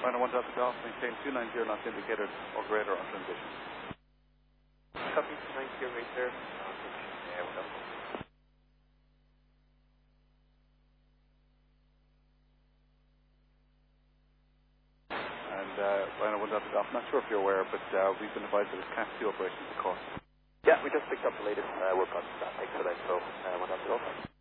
Rhino 1 Delta Golf, maintain 290 knots indicated or greater on transition. Copy, 290 right there. Yeah, wonderful. And Rhino 1 Delta Golf, not sure if you're aware, but we've been advised that it's Cat 2 operations, of course. Yeah, we just picked up the latest work on that. Thanks for that. So, 1 Delta Golf.